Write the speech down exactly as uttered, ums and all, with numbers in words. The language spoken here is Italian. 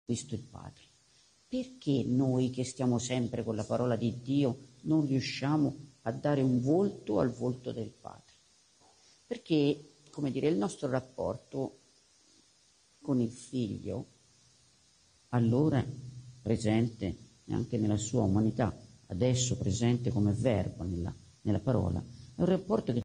visto il Padre. Perché noi che stiamo sempre con la parola di Dio non riusciamo a dare un volto al volto del Padre? Perché, come dire, il nostro rapporto con il Figlio, allora presente anche nella sua umanità, adesso presente come verbo nella, nella parola, è un rapporto che